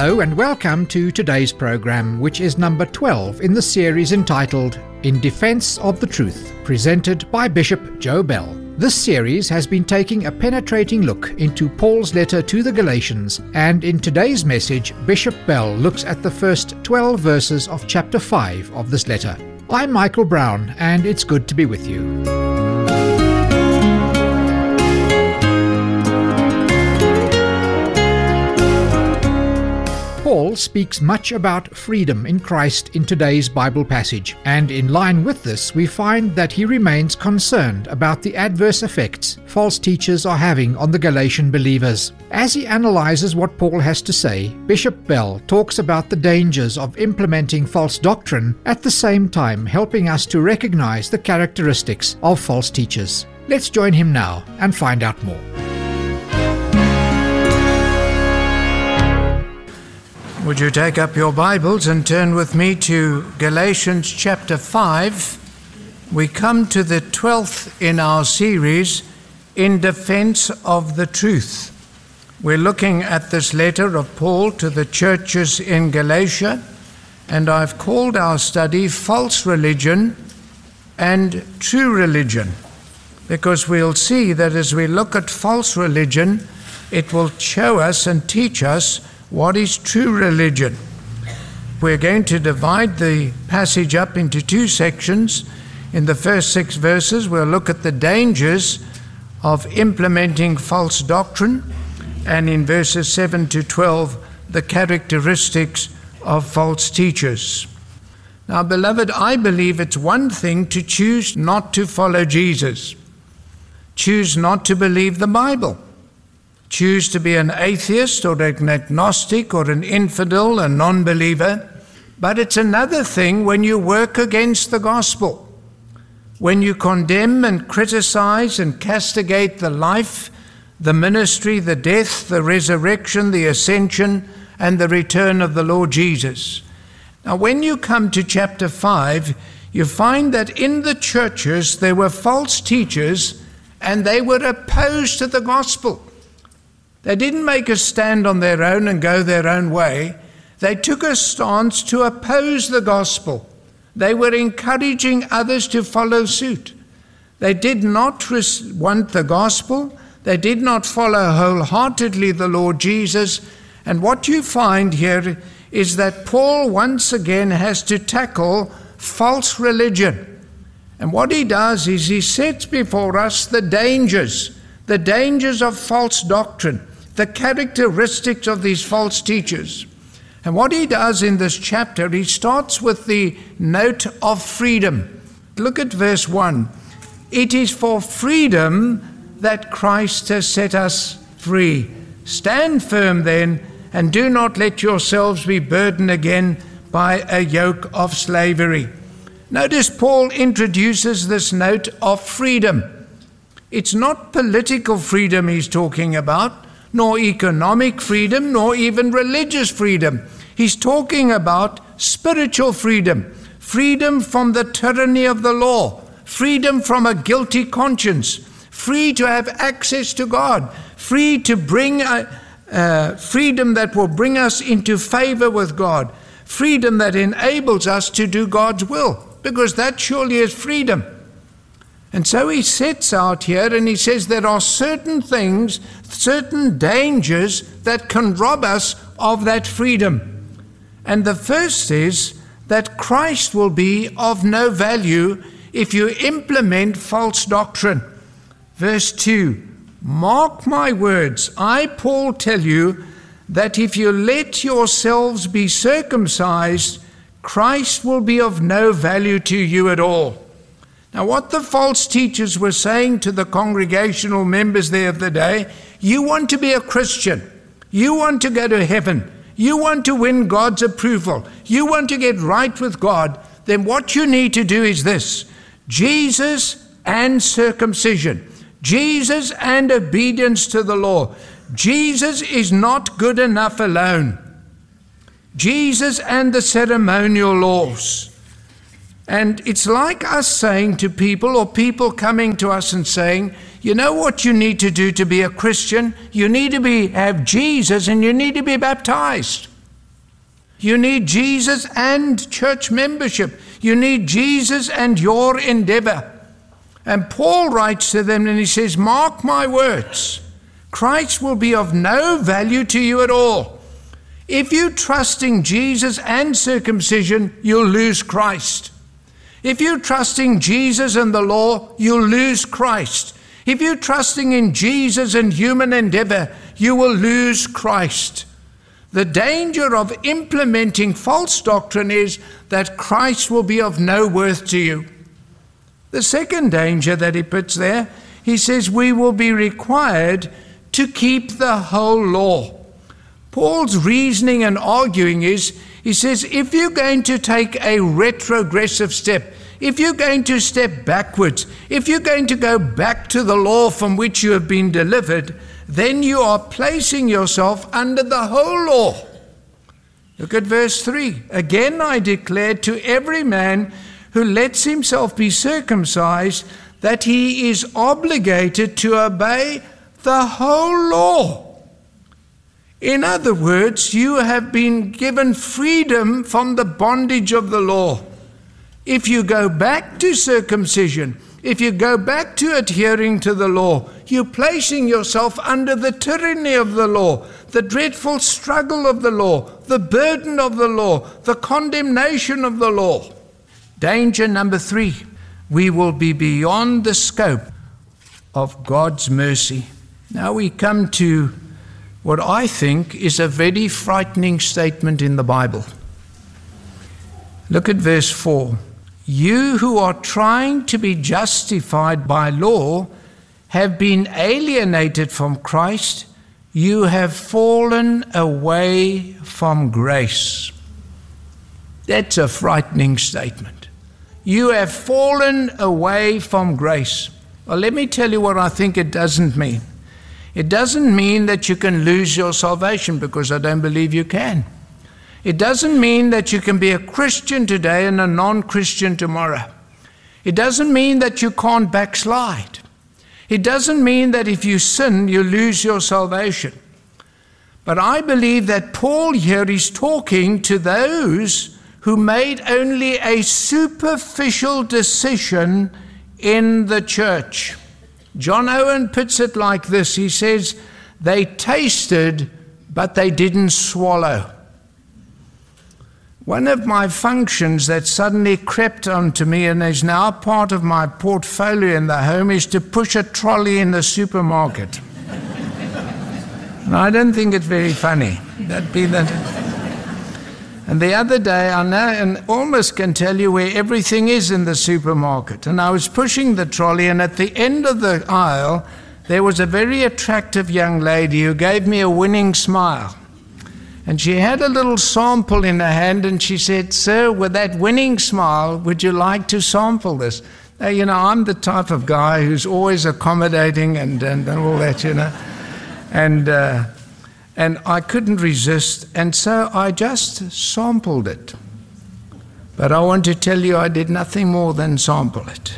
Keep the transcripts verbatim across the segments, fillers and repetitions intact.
Hello and welcome to today's program, which is number twelve in the series entitled In Defense of the Truth, presented by Bishop Joe Bell. This series has been taking a penetrating look into Paul's letter to the Galatians, and in today's message, Bishop Bell looks at the first twelve verses of chapter five of this letter. I'm Michael Brown, and it's good to be with you. Paul speaks much about freedom in Christ in today's Bible passage, and in line with this we find that he remains concerned about the adverse effects false teachers are having on the Galatian believers. As he analyzes what Paul has to say, Bishop Bell talks about the dangers of implementing false doctrine, at the same time helping us to recognize the characteristics of false teachers. Let's join him now and find out more. Would you take up your Bibles and turn with me to Galatians chapter five? We come to the twelfth in our series, In Defense of the Truth. We're looking at this letter of Paul to the churches in Galatia, and I've called our study False Religion and True Religion, because we'll see that as we look at false religion, it will show us and teach us what is true religion. We're going to divide the passage up into two sections. In the first six verses, we'll look at the dangers of implementing false doctrine, and in verses seven to twelve, the characteristics of false teachers. Now, beloved, I believe it's one thing to choose not to follow Jesus, choose not to believe the Bible, choose to be an atheist or an agnostic or an infidel, a non-believer. But it's another thing when you work against the gospel, when you condemn and criticize and castigate the life, the ministry, the death, the resurrection, the ascension, and the return of the Lord Jesus. Now, when you come to chapter five, you find that in the churches there were false teachers and they were opposed to the gospel. They didn't make a stand on their own and go their own way. They took a stance to oppose the gospel. They were encouraging others to follow suit. They did not want the gospel. They did not follow wholeheartedly the Lord Jesus. And what you find here is that Paul once again has to tackle false religion. And what he does is he sets before us the dangers, the dangers of false doctrine, the characteristics of these false teachers. And what he does in this chapter, he starts with the note of freedom. Look at verse one. It is for freedom that Christ has set us free. Stand firm then, and do not let yourselves be burdened again by a yoke of slavery. Notice Paul introduces this note of freedom. It's not political freedom he's talking about, nor economic freedom, nor even religious freedom. He's talking about spiritual freedom, freedom from the tyranny of the law, freedom from a guilty conscience, free to have access to God, free to bring a, uh, freedom that will bring us into favor with God, freedom that enables us to do God's will, because that surely is freedom. And so he sets out here and he says there are certain things, certain dangers that can rob us of that freedom. And the first is that Christ will be of no value if you implement false doctrine. Verse two, mark my words, I, Paul, tell you that if you let yourselves be circumcised, Christ will be of no value to you at all. Now, what the false teachers were saying to the congregational members there of the day, you want to be a Christian, you want to go to heaven, you want to win God's approval, you want to get right with God, then what you need to do is this: Jesus and circumcision, Jesus and obedience to the law. Jesus is not good enough alone. Jesus and the ceremonial laws. And it's like us saying to people, or people coming to us and saying, you know what you need to do to be a Christian? You need to be have Jesus and you need to be baptized. You need Jesus and church membership. You need Jesus and your endeavor. And Paul writes to them and he says, mark my words, Christ will be of no value to you at all. If you trust in Jesus and circumcision, you'll lose Christ. If you're trusting Jesus and the law, you'll lose Christ. If you're trusting in Jesus and human endeavor, you will lose Christ. The danger of implementing false doctrine is that Christ will be of no worth to you. The second danger that he puts there, he says we will be required to keep the whole law. Paul's reasoning and arguing is, he says, if you're going to take a retrogressive step, if you're going to step backwards, if you're going to go back to the law from which you have been delivered, then you are placing yourself under the whole law. Look at verse three. Again I declare to every man who lets himself be circumcised that he is obligated to obey the whole law. In other words, you have been given freedom from the bondage of the law. If you go back to circumcision, if you go back to adhering to the law, you're placing yourself under the tyranny of the law, the dreadful struggle of the law, the burden of the law, the condemnation of the law. Danger number three, we will be beyond the scope of God's mercy. Now we come to what I think is a very frightening statement in the Bible. Look at verse four. You who are trying to be justified by law have been alienated from Christ. You have fallen away from grace. That's a frightening statement. You have fallen away from grace. Well, let me tell you what I think it doesn't mean. It doesn't mean that you can lose your salvation, because I don't believe you can. It doesn't mean that you can be a Christian today and a non-Christian tomorrow. It doesn't mean that you can't backslide. It doesn't mean that if you sin, you lose your salvation. But I believe that Paul here is talking to those who made only a superficial decision in the church. John Owen puts it like this. He says, they tasted, but they didn't swallow. One of my functions that suddenly crept onto me and is now part of my portfolio in the home is to push a trolley in the supermarket. And I don't think it's very funny. That'd be that. And the other day, I know and almost can tell you where everything is in the supermarket. And I was pushing the trolley, and at the end of the aisle, there was a very attractive young lady who gave me a winning smile. And she had a little sample in her hand, and she said, sir, with that winning smile, would you like to sample this? Now, you know, I'm the type of guy who's always accommodating and, and, and all that, you know. And... Uh, And I couldn't resist, and so I just sampled it. But I want to tell you, I did nothing more than sample it.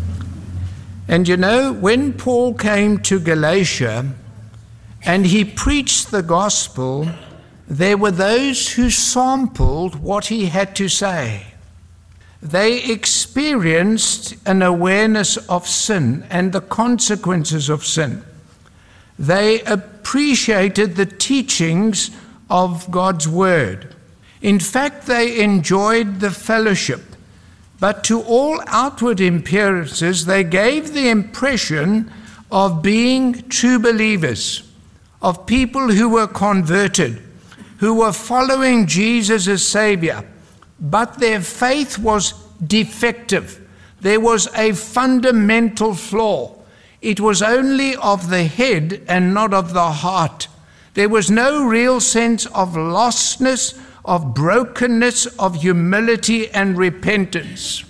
And you know, when Paul came to Galatia and he preached the gospel, there were those who sampled what he had to say. They experienced an awareness of sin and the consequences of sin. They appreciated the teachings of God's word. In fact, they enjoyed the fellowship. But to all outward appearances, they gave the impression of being true believers, of people who were converted, who were following Jesus as Savior. But their faith was defective. There was a fundamental flaw. It was only of the head and not of the heart. There was no real sense of lostness, of brokenness, of humility and repentance.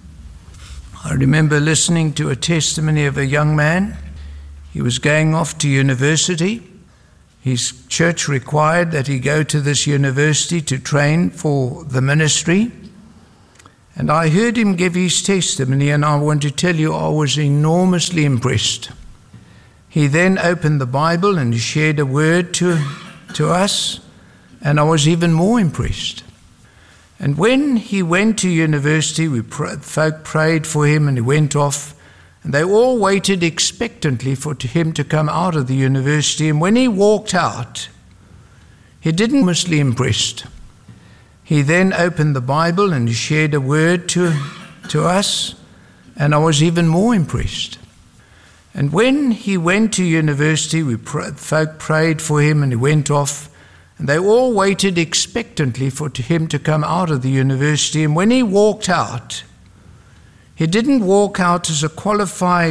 I remember listening to a testimony of a young man. He was going off to university. His church required that he go to this university to train for the ministry. And I heard him give his testimony, and I want to tell you I was enormously impressed. He then opened the Bible and shared a word to, to us, and I was even more impressed. And when he went to university, we pr- folk prayed for him and he went off. And they all waited expectantly for him to come out of the university. And when he walked out, he didn't seem mostly impressed. He then opened the Bible and shared a word to, to us, and I was even more impressed. And when he went to university, we pr- folk prayed for him and he went off. And they all waited expectantly for him to come out of the university. And when he walked out, he didn't walk out as a qualified